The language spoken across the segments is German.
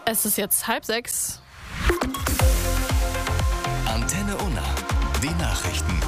Es ist jetzt 5:30. Antenne Unna, die Nachrichten.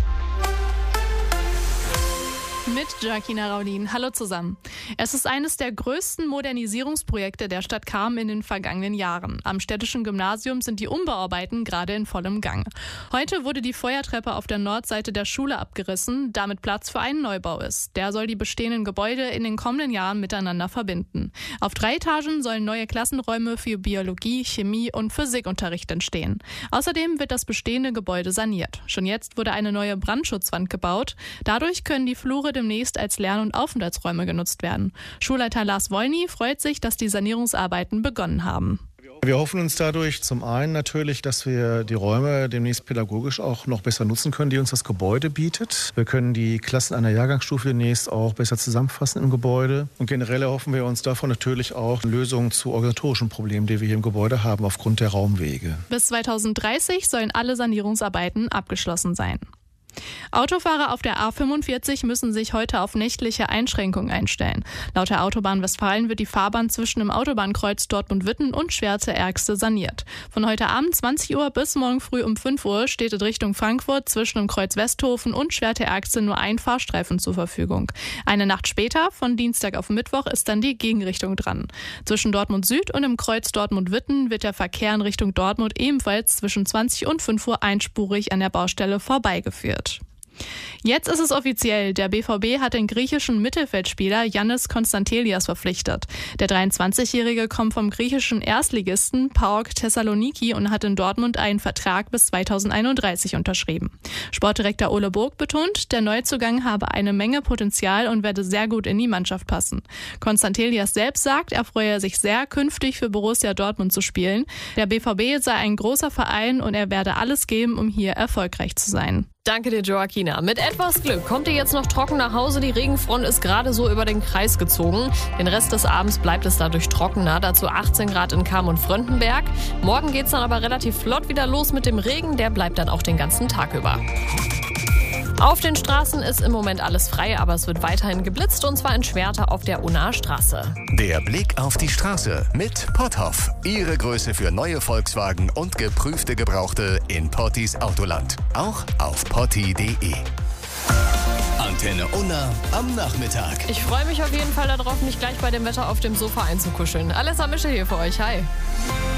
Mit Joaquina Raulin. Hallo zusammen. Es ist eines der größten Modernisierungsprojekte der Stadt Cham in den vergangenen Jahren. Am städtischen Gymnasium sind die Umbauarbeiten gerade in vollem Gang. Heute wurde die Feuertreppe auf der Nordseite der Schule abgerissen, damit Platz für einen Neubau ist. Der soll die bestehenden Gebäude in den kommenden Jahren miteinander verbinden. Auf 3 Etagen sollen neue Klassenräume für Biologie, Chemie und Physikunterricht entstehen. Außerdem wird das bestehende Gebäude saniert. Schon jetzt wurde eine neue Brandschutzwand gebaut. Dadurch können die Flure demnächst als Lern- und Aufenthaltsräume genutzt werden. Schulleiter Lars Wolny freut sich, dass die Sanierungsarbeiten begonnen haben. Wir hoffen uns dadurch zum einen natürlich, dass wir die Räume demnächst pädagogisch auch noch besser nutzen können, die uns das Gebäude bietet. Wir können die Klassen einer Jahrgangsstufe demnächst auch besser zusammenfassen im Gebäude. Und generell erhoffen wir uns davon natürlich auch Lösungen zu organisatorischen Problemen, die wir hier im Gebäude haben aufgrund der Raumwege. Bis 2030 sollen alle Sanierungsarbeiten abgeschlossen sein. Autofahrer auf der A45 müssen sich heute auf nächtliche Einschränkungen einstellen. Laut der Autobahn Westfalen wird die Fahrbahn zwischen dem Autobahnkreuz Dortmund-Witten und Schwerte-Ergste saniert. Von heute Abend 20 Uhr bis morgen früh um 5 Uhr steht in Richtung Frankfurt zwischen dem Kreuz Westhofen und Schwerte-Ergste nur ein Fahrstreifen zur Verfügung. Eine Nacht später, von Dienstag auf Mittwoch, ist dann die Gegenrichtung dran. Zwischen Dortmund Süd und dem Kreuz Dortmund-Witten wird der Verkehr in Richtung Dortmund ebenfalls zwischen 20 und 5 Uhr einspurig an der Baustelle vorbeigeführt. Jetzt ist es offiziell, der BVB hat den griechischen Mittelfeldspieler Yannis Konstantelias verpflichtet. Der 23-Jährige kommt vom griechischen Erstligisten PAOK Thessaloniki und hat in Dortmund einen Vertrag bis 2031 unterschrieben. Sportdirektor Ole Burg betont, der Neuzugang habe eine Menge Potenzial und werde sehr gut in die Mannschaft passen. Konstantelias selbst sagt, er freue sich sehr, künftig für Borussia Dortmund zu spielen. Der BVB sei ein großer Verein und er werde alles geben, um hier erfolgreich zu sein. Danke dir, Joaquina. Mit etwas Glück kommt ihr jetzt noch trocken nach Hause. Die Regenfront ist gerade so über den Kreis gezogen. Den Rest des Abends bleibt es dadurch trockener. Dazu 18 Grad in Cham und Fröndenberg. Morgen geht's dann aber relativ flott wieder los mit dem Regen. Der bleibt dann auch den ganzen Tag über. Auf den Straßen ist im Moment alles frei, aber es wird weiterhin geblitzt, und zwar in Schwerte auf der Unnaer Straße. Der Blick auf die Straße mit Potthoff. Ihre Größe für neue Volkswagen und geprüfte Gebrauchte in Pottis Autoland. Auch auf potti.de. Antenne Unna am Nachmittag. Ich freue mich auf jeden Fall darauf, mich gleich bei dem Wetter auf dem Sofa einzukuscheln. Alessa Mische hier für euch. Hi.